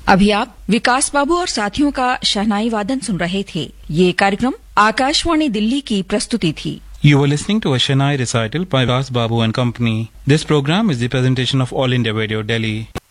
अभी आप विकास बाबू और साथियों का शहनाई वादन सुन रहे थे। ये कार्यक्रम आकाशवाणी दिल्ली की प्रस्तुति थी। You were listening to a Shehnai recital by Vikas Babu and Company. This program is the presentation of All India Radio, Delhi.